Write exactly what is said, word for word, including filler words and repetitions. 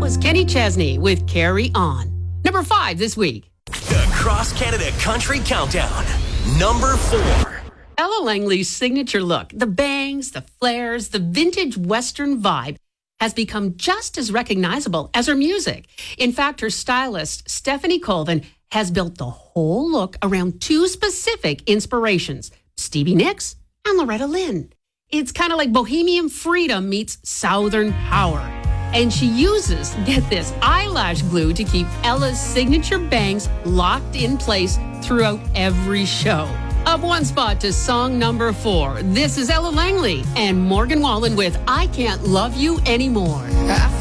was Kenny Chesney with Carry On. Number five this week. The Cross Canada Country Countdown. Number four. Ella Langley's signature look, the bangs, the flares, the vintage Western vibe, has become just as recognizable as her music. In fact, her stylist, Stephanie Colvin, has built the whole look around two specific inspirations, Stevie Nicks and Loretta Lynn. It's kind of like Bohemian Freedom meets Southern Power. And she uses, get this, eyelash glue to keep Ella's signature bangs locked in place throughout every show. Up one spot to song number four. This is Ella Langley and Morgan Wallen with I Can't Love You Anymore. I